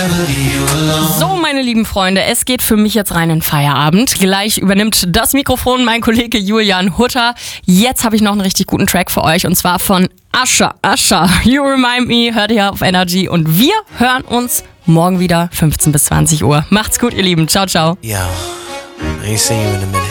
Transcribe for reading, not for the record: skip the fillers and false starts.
So, meine lieben Freunde, es geht für mich jetzt rein in Feierabend. Gleich übernimmt das Mikrofon mein Kollege Julian Hutter. Jetzt habe ich noch einen richtig guten Track für euch und zwar von Usher. Usher, You Remind Me, hört ihr auf Energy und wir hören uns morgen wieder 15 bis 20 Uhr. Macht's gut, ihr Lieben. Ciao, ciao. Yo, I ain't seen you in a minute.